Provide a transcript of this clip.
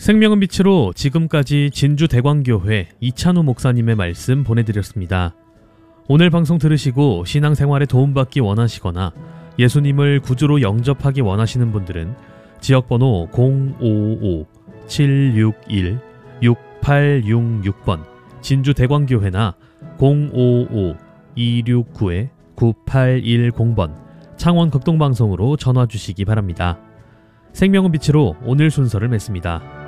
생명은 빛으로 지금까지 진주대광교회 이찬우 목사님의 말씀 보내드렸습니다. 오늘 방송 들으시고 신앙생활에 도움받기 원하시거나 예수님을 구주로 영접하기 원하시는 분들은 지역번호 055-761-6866번 진주대광교회나 055-269-9810번 창원극동방송으로 전화 주시기 바랍니다. 생명은 빛으로 오늘 순서를 맺습니다.